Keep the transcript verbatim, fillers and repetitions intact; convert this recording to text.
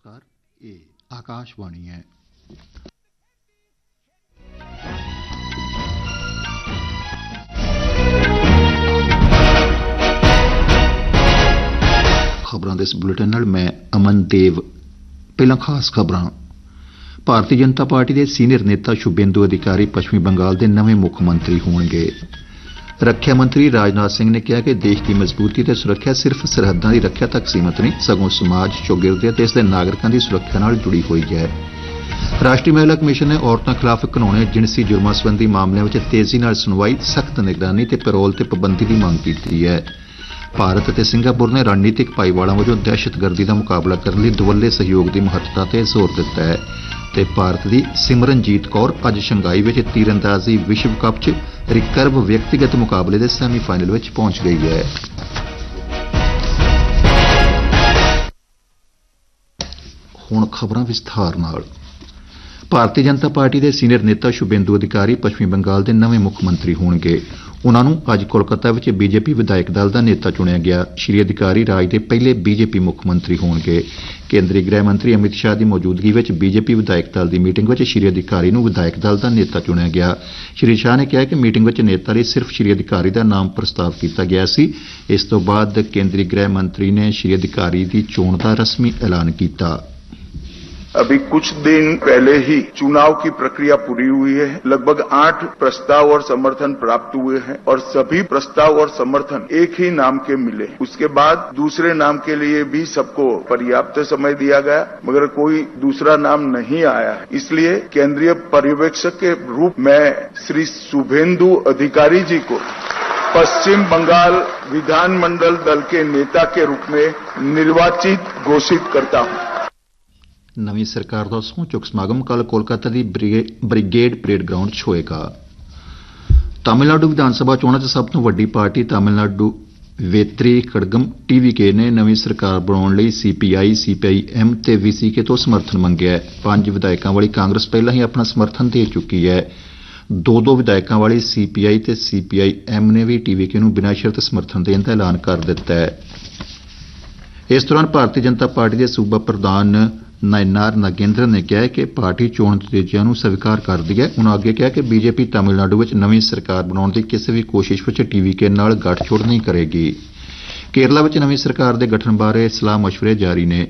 ਨਮਸਕਾਰ, ਇਹ ਆਕਾਸ਼ਵਾਣੀ ਹੈ। ਖਬਰਾਂ ਦੇ ਇਸ ਬੁਲੇਟਿਨ ਨਾਲ ਮੈਂ ਅਮਨ ਦੇਵ। ਪਹਿਲਾਂ ਖਾਸ ਖਬਰਾਂ। ਭਾਰਤੀ ਜਨਤਾ ਪਾਰਟੀ ਦੇ ਸੀਨੀਅਰ ਨੇਤਾ ਸ਼ੁਭੇਂਦੂ ਅਧਿਕਾਰੀ ਪੱਛਮੀ ਬੰਗਾਲ ਦੇ ਨਵੇਂ ਮੁੱਖ ਮੰਤਰੀ ਹੋਣਗੇ। ਰੱਖਿਆ ਮੰਤਰੀ ਰਾਜਨਾਥ ਸਿੰਘ ਨੇ ਕਿਹਾ ਕਿ ਦੇਸ਼ ਦੀ ਮਜ਼ਬੂਤੀ ਤੇ ਸੁਰੱਖਿਆ ਸਿਰਫ ਸਰਹੱਦਾਂ ਦੀ ਰੱਖਿਆ ਤੱਕ ਸੀਮਤ ਨਹੀਂ, ਸਗੋਂ ਸਮਾਜ ਚੌਗਿਰਦੇ ਅਤੇ ਇਸ ਦੇ ਨਾਗਰਿਕਾਂ ਦੀ ਸੁਰੱਖਿਆ ਨਾਲ ਜੁੜੀ ਹੋਈ ਹੈ। ਰਾਸ਼ਟਰੀ ਮਹਿਲਾ ਕਮਿਸ਼ਨ ਨੇ ਔਰਤਾਂ ਖਿਲਾਫ ਘਿਨੌਣੇ ਜਿਣਸੀ ਜੁਰਮਾਂ ਸੰਬੰਧੀ ਮਾਮਲਿਆਂ ਵਿੱਚ ਤੇਜ਼ੀ ਨਾਲ ਸੁਣਵਾਈ, ਸਖਤ ਨਿਗਰਾਨੀ ਤੇ ਪੈਰੋਲ ਤੇ ਪਾਬੰਦੀ ਦੀ ਮੰਗ ਕੀਤੀ ਹੈ। ਭਾਰਤ ਅਤੇ ਸਿੰਗਾਪੁਰ ਨੇ ਰਣਨੀਤਿਕ ਭਾਈਵਾਲਾਂ ਵਜੋਂ ਦਹਿਸ਼ਤਗਰਦੀ ਦਾ ਮੁਕਾਬਲਾ ਕਰਨ ਲਈ ਦੁਵੱਲੇ ਸਹਿਯੋਗ ਦੀ ਮਹੱਤਤਾ ਤੇ ਜ਼ੋਰ ਦਿੱਤਾ ਹੈ ਤੇ ਭਾਰਤ ਦੀ ਸਿਮਰਨਜੀਤ ਕੌਰ ਅੱਜ ਸ਼ੰਘਾਈ ਵਿੱਚ ਤੀਰਅੰਦਾਜ਼ੀ ਵਿਸ਼ਵ ਕੱਪ 'ਚ ਰਿਕਰਵ ਵਿਅਕਤੀਗਤ ਮੁਕਾਬਲੇ ਦੇ ਸੈਮੀਫਾਈਨਲ ਵਿੱਚ ਪਹੁੰਚ ਗਈ ਹੈ। ਹੁਣ ਖਬਰਾਂ ਵਿਸਥਾਰ ਨਾਲ। ਭਾਰਤੀ ਜਨਤਾ ਪਾਰਟੀ ਦੇ ਸੀਨੀਅਰ ਨੇਤਾ ਸ਼ੁਭੇਂਦੂ ਅਧਿਕਾਰੀ ਪੱਛਮੀ ਬੰਗਾਲ ਦੇ ਨਵੇਂ ਮੁੱਖ ਮੰਤਰੀ ਹੋਣਗੇ। ਉਨ੍ਹਾਂ ਨੂੰ ਅੱਜ ਕੋਲਕਾਤਾ ਵਿੱਚ ਬੀਜੇਪੀ ਵਿਧਾਇਕ ਦਲ ਦਾ ਨੇਤਾ ਚੁਣਿਆ ਗਿਆ। ਸ਼੍ਰੀ ਅਧਿਕਾਰੀ ਰਾਜ ਦੇ ਪਹਿਲੇ ਬੀਜੇਪੀ ਮੁੱਖ ਮੰਤਰੀ ਹੋਣਗੇ। ਕੇਂਦਰੀ ਗ੍ਰਹਿ ਮੰਤਰੀ ਅਮਿਤ ਸ਼ਾਹ ਦੀ ਮੌਜੂਦਗੀ ਵਿੱਚ ਬੀਜੇਪੀ ਵਿਧਾਇਕ ਦਲ ਦੀ ਮੀਟਿੰਗ ਵਿੱਚ ਸ਼੍ਰੀ ਅਧਿਕਾਰੀ ਨੂੰ ਵਿਧਾਇਕ ਦਲ ਦਾ ਨੇਤਾ ਚੁਣਿਆ ਗਿਆ। ਸ਼੍ਰੀ ਸ਼ਾਹ ਨੇ ਕਿਹਾ ਕਿ ਮੀਟਿੰਗ ਵਿੱਚ ਨੇਤਾ ਲਈ ਸਿਰਫ ਸ਼੍ਰੀ ਅਧਿਕਾਰੀ ਦਾ ਨਾਮ ਪ੍ਰਸਤਾਵ ਕੀਤਾ ਗਿਆ ਸੀ। ਇਸ ਤੋਂ ਬਾਅਦ ਕੇਂਦਰੀ ਗ੍ਰਹਿ ਮੰਤਰੀ ਨੇ ਸ਼੍ਰੀ ਅਧਿਕਾਰੀ ਦੀ ਚੋਣ ਦਾ ਰਸਮੀ ਐਲਾਨ ਕੀਤਾ। अभी कुछ दिन पहले ही चुनाव की प्रक्रिया पूरी हुई है। लगभग आठ प्रस्ताव और समर्थन प्राप्त हुए हैं और सभी प्रस्ताव और समर्थन एक ही नाम के मिले। उसके बाद दूसरे नाम के लिए भी सबको पर्याप्त समय दिया गया, मगर कोई दूसरा नाम नहीं आया। इसलिए केंद्रीय पर्यवेक्षक के रूप में श्री शुभेंदु अधिकारी जी को पश्चिम बंगाल विधानमंडल दल के नेता के रूप में निर्वाचित घोषित करता हूं। ਨਵੀਂ ਸਰਕਾਰ ਦਾ ਸਹੁੰ ਚੁੱਕ ਸਮਾਗਮ ਕੱਲ੍ਹ ਕੋਲਕਾਤਾ ਦੀ ਬ੍ਰਿਗੇਡ ਪਰੇਡ ਗਰਾਊਂਡ 'ਚ ਹੋਏਗਾ। ਤਾਮਿਲਨਾਡੂ ਵਿਧਾਨ ਸਭਾ ਚੋਣਾਂ 'ਚ ਸਭ ਤੋਂ ਵੱਡੀ party Tamil Nadu Vetri Kazhagam T V ਕੇ ਨੇ ਨਵੀਂ ਸਰਕਾਰ ਬਣਾਉਣ ਲਈ ਸੀ ਪੀ ਆਈ, ਸੀ ਪੀ ਆਈ ਐਮ ਤੇ ਵੀ ਸੀ ਕੇ ਤੋਂ ਸਮਰਥਨ ਮੰਗਿਆ ਹੈ। ਪੰਜ ਵਿਧਾਇਕਾਂ ਵਾਲੀ ਕਾਂਗਰਸ ਪਹਿਲਾਂ ਹੀ ਆਪਣਾ ਸਮਰਥਨ ਦੇ ਚੁੱਕੀ ਹੈ। ਦੋ ਦੋ ਵਿਧਾਇਕਾਂ ਵਾਲੀ ਸੀ ਪੀ ਆਈ ਤੇ ਸੀ ਪੀ ਆਈ ਐਮ ਨੇ ਵੀ ਟੀ ਵੀ ਕੇ ਨੂੰ ਬਿਨਾਂ ਸ਼ਰਤ ਸਮਰਥਨ ਦੇਣ ਦਾ ਐਲਾਨ ਕਰ ਦਿੱਤਾ ਹੈ। ਇਸ ਦੌਰਾਨ ਭਾਰਤੀ ਜਨਤਾ ਪਾਰਟੀ ਦੇ ਸੂਬਾ ਪ੍ਰਧਾਨ ਨਾਇਨਾਰ ਨਾਗੇਂਦਰ ਨੇ ਕਿਹਾ ਕਿ ਪਾਰਟੀ ਚੋਣ ਨਤੀਜਿਆਂ ਨੂੰ ਸਵੀਕਾਰ ਕਰਦੀ ਹੈ। ਉਨ੍ਹਾਂ ਅੱਗੇ ਕਿਹਾ ਕਿ ਬੀਜੇਪੀ ਤਾਮਿਲਨਾਡੂ ਵਿੱਚ ਨਵੀਂ ਸਰਕਾਰ ਬਣਾਉਣ ਦੀ ਕਿਸੇ ਵੀ ਕੋਸ਼ਿਸ਼ ਵਿੱਚ ਟੀ ਵੀ ਕੇ ਨਾਲ ਗੱਠਜੋੜ ਨਹੀਂ ਕਰੇਗੀ। ਕੇਰਲਾ ਵਿੱਚ ਨਵੀਂ ਸਰਕਾਰ ਦੇ ਗਠਨ ਬਾਰੇ ਸਲਾਹ ਮਸ਼ਵਰੇ ਜਾਰੀ ਨੇ।